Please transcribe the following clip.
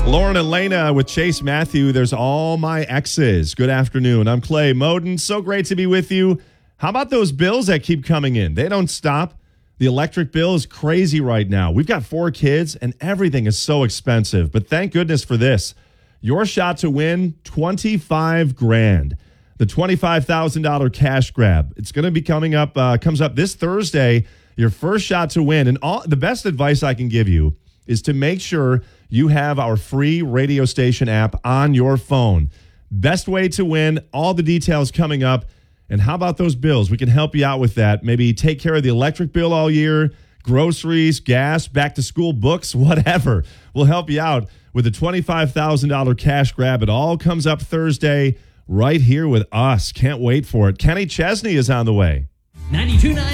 Lauren Elena with Chase Matthew. There's all my exes. Good afternoon. I'm Clay Moden. So great to be with you. How about those bills that keep coming in? They don't stop. The electric bill is crazy right now. We've got 4 kids and everything is so expensive. But thank goodness for this. Your shot to win $25,000. The $25,000 cash grab. It's going to be coming up, comes up this Thursday. Your first shot to win. And the best advice I can give you is to make sure you have our free radio station app on your phone. Best way to win. All the details coming up. And how about those bills? We can help you out with that. Maybe take care of the electric bill all year, groceries, gas, back to school books, whatever. We'll help you out with the $25,000 cash grab. It all comes up Thursday right here with us. Can't wait for it. Kenny Chesney is on the way. 92.9